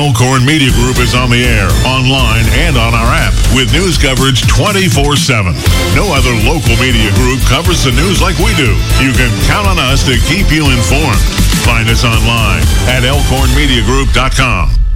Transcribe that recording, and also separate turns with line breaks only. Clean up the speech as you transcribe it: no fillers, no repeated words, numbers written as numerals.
Elkhorn Media Group is on the air, online, and on our app with news coverage 24/7. No other local media group covers the news like we do. You can count on us to keep you informed. Find us online at elkhornmediagroup.com.